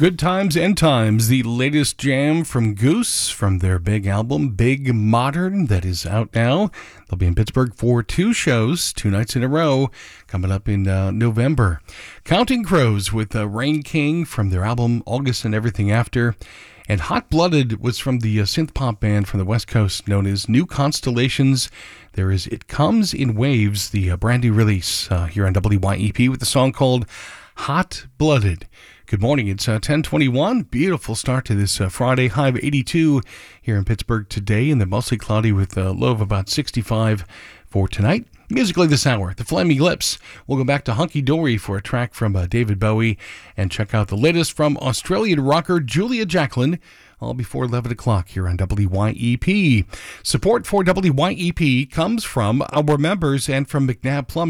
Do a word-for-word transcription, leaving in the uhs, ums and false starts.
Good Times and Times, the latest jam from Goose from their big album, Big Modern, that is out now. They'll be in Pittsburgh for two shows, two nights in a row, coming up in uh, November. Counting Crows with uh, Rain King from their album, August and Everything After. And Hot Blooded was from the uh, synth pop band from the West Coast known as New Constellations. There is It Comes in Waves, the uh, brand new release uh, here on W Y E P with the song called Hot Blooded. Good morning. It's uh, ten twenty-one. Beautiful start to this uh, Friday. High of eighty-two here in Pittsburgh today, and then mostly cloudy with a low of about sixty-five for tonight. Musically this hour, The Flaming Lips. We'll go back to Hunky Dory for a track from uh, David Bowie and check out the latest from Australian rocker Julia Jacklin, all before eleven o'clock here on W Y E P. Support for W Y E P comes from our members and from McNabb Plumbing.